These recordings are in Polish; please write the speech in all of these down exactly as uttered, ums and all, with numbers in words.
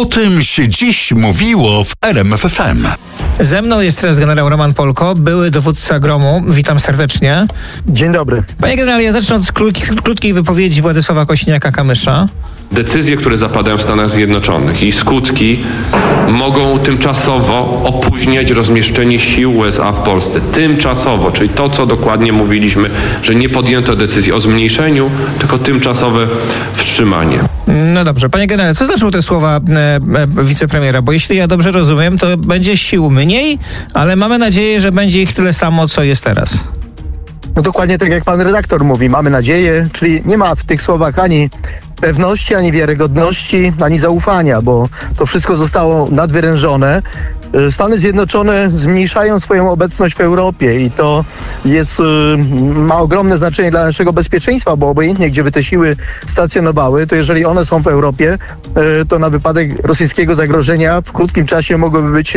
O tym się dziś mówiło w R M F F M. Ze mną jest teraz generał Roman Polko, były dowódca gromu. Witam serdecznie. Dzień dobry. Panie generale, ja zacznę od krótkiej wypowiedzi Władysława Kosiniaka-Kamysza. Decyzje, które zapadają w Stanach Zjednoczonych i skutki mogą tymczasowo opóźniać rozmieszczenie sił U S A w Polsce. Tymczasowo, czyli to, co dokładnie mówiliśmy, że nie podjęto decyzji o zmniejszeniu, tylko tymczasowe wstrzymanie. No dobrze. Panie generale, co znaczą te słowa e, e, wicepremiera? Bo jeśli ja dobrze rozumiem, to będzie sił mniej, ale mamy nadzieję, że będzie ich tyle samo, co jest teraz. No dokładnie tak jak pan redaktor mówi, mamy nadzieję, czyli nie ma w tych słowach ani pewności, ani wiarygodności, ani zaufania, bo to wszystko zostało nadwyrężone. Stany Zjednoczone zmniejszają swoją obecność w Europie i to jest, ma ogromne znaczenie dla naszego bezpieczeństwa, bo obojętnie gdzie by te siły stacjonowały, to jeżeli one są w Europie, to na wypadek rosyjskiego zagrożenia w krótkim czasie mogłyby być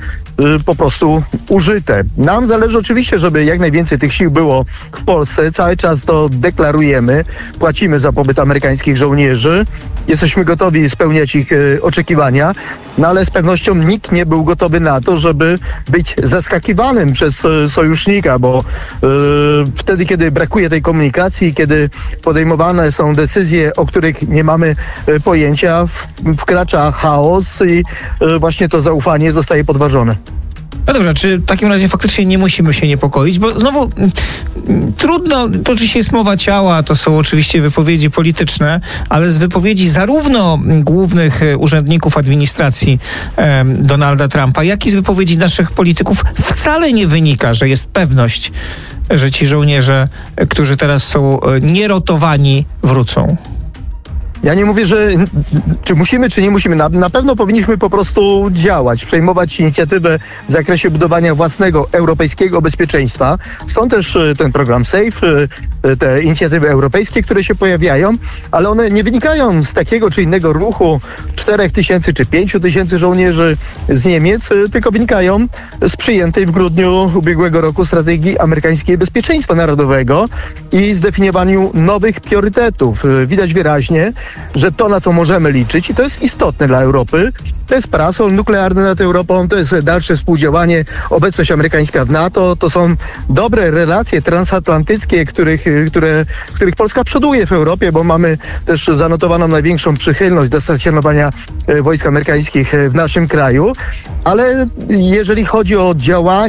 po prostu użyte. Nam zależy oczywiście, żeby jak najwięcej tych sił było w Polsce. Cały czas to deklarujemy. Płacimy za pobyt amerykańskich żołnierzy. Jesteśmy gotowi spełniać ich oczekiwania, no ale z pewnością nikt nie był gotowy na to, żeby być zaskakiwanym przez sojusznika, bo yy, wtedy, kiedy brakuje tej komunikacji, kiedy podejmowane są decyzje, o których nie mamy yy, pojęcia, w, wkracza chaos i yy, właśnie to zaufanie zostaje podważone. No dobrze, czy w takim razie faktycznie nie musimy się niepokoić, bo znowu m, trudno, to oczywiście jest mowa ciała, to są oczywiście wypowiedzi polityczne, ale z wypowiedzi zarówno głównych urzędników administracji e, Donalda Trumpa, jak i z wypowiedzi naszych polityków wcale nie wynika, że jest pewność, że ci żołnierze, którzy teraz są nierotowani, wrócą. Ja nie mówię, że czy musimy, czy nie musimy. Na, na pewno powinniśmy po prostu działać, przejmować inicjatywę w zakresie budowania własnego europejskiego bezpieczeństwa. Stąd też ten program SAFE, te inicjatywy europejskie, które się pojawiają, ale one nie wynikają z takiego czy innego ruchu czterech tysięcy czy pięciu tysięcy żołnierzy z Niemiec, tylko wynikają z przyjętej w grudniu ubiegłego roku strategii amerykańskiej bezpieczeństwa narodowego i zdefiniowaniu nowych priorytetów. Widać wyraźnie, że to, na co możemy liczyć, i to jest istotne dla Europy, to jest parasol nuklearny nad Europą, to jest dalsze współdziałanie, obecność amerykańska w NATO, to są dobre relacje transatlantyckie, których, które, których Polska przoduje w Europie, bo mamy też zanotowaną największą przychylność do stacjonowania wojsk amerykańskich w naszym kraju, ale jeżeli chodzi o działanie